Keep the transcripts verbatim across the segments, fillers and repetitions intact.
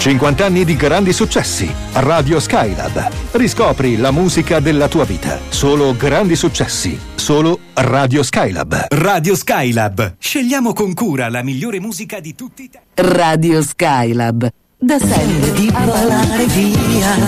cinquanta anni di grandi successi. Radio Skylab. Riscopri la musica della tua vita. Solo grandi successi. Solo Radio Skylab. Radio Skylab. Scegliamo con cura la migliore musica di tutti i tempi. Radio Skylab. Da sempre di volare via.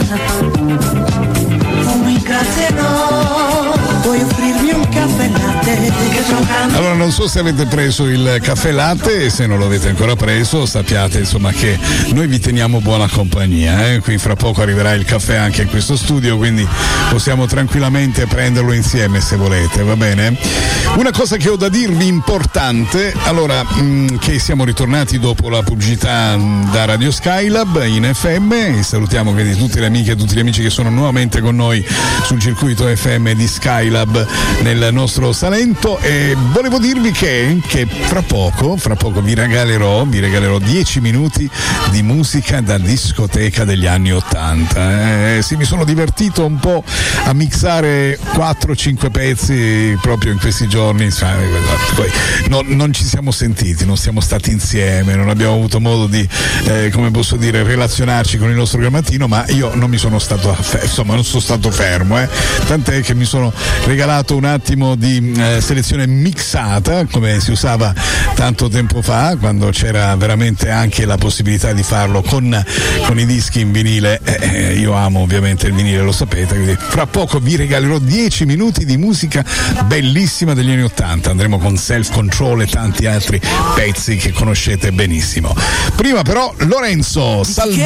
Non mi grazie no. Puoi offrirmi un caffè latte. Allora, non so se avete preso il caffè latte, e se non lo avete ancora preso sappiate insomma che noi vi teniamo buona compagnia, eh? Qui fra poco arriverà il caffè anche in questo studio, quindi possiamo tranquillamente prenderlo insieme se volete, va bene? Una cosa che ho da dirvi importante, allora mh, che siamo ritornati dopo la pubblicità mh, da Radio Skylab in F M, e salutiamo quindi tutte le amiche e tutti gli amici che sono nuovamente con noi sul circuito F M di Skylab nel nostro Salento, e volevo dirvi che, che fra poco, fra poco vi regalerò, vi regalerò dieci minuti di musica da discoteca degli anni ottanta. Eh, sì, mi sono divertito un po' a mixare quattro cinque pezzi proprio in questi giorni. Poi no, non ci siamo sentiti, non siamo stati insieme, non abbiamo avuto modo di, eh, come posso dire, relazionarci con il nostro grammatino, ma io non mi sono stato, insomma, non sono stato fermo, eh. Tant'è che mi sono regalato un attimo di eh, selezione mixata, come si usava tanto tempo fa, quando c'era veramente anche la possibilità di farlo con, con i dischi in vinile. Eh, io amo ovviamente il vinile, lo sapete, quindi fra poco vi regalerò dieci minuti di musica bellissima degli anni ottanta. Andremo con Self Control e tanti altri pezzi che conoscete benissimo. Prima però Lorenzo Salvini.